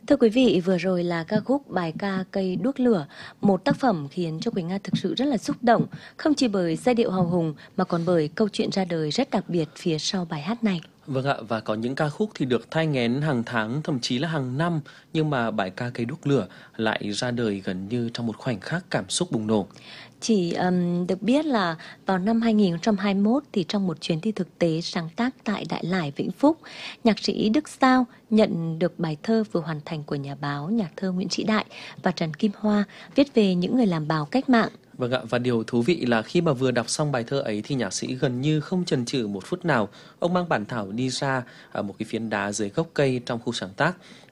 Thưa quý vị, vừa rồi là ca khúc bài ca Cây đuốc lửa, một tác phẩm khiến cho Quỳnh Nga thực sự rất là xúc động, không chỉ bởi giai điệu hào hùng mà còn bởi câu chuyện ra đời rất đặc biệt phía sau bài hát này. Vâng ạ, và có những ca khúc thì được thai nghén hàng tháng, thậm chí là hàng năm, nhưng mà bài ca Cây đuốc lửa lại ra đời gần như trong một khoảnh khắc cảm xúc bùng nổ. Chỉ được biết là vào năm 2021 thì trong một chuyến đi thực tế sáng tác tại Đại Lải, Vĩnh Phúc, nhạc sĩ Đức Sao nhận được bài thơ vừa hoàn thành của nhà báo, nhạc thơ Nguyễn Sĩ Đại và Trần Kim Hoa viết về những người làm báo cách mạng. Vâng ạ, và điều thú vị là khi mà vừa đọc xong bài thơ ấy thì nhạc sĩ gần như không chần chừ một phút nào. Ông mang bản thảo đi ra ở một cái phiến đá dưới gốc cây trong khu sáng tác